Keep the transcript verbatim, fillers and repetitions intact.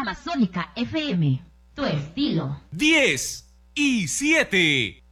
Amazónica F M, tu estilo. diez y siete.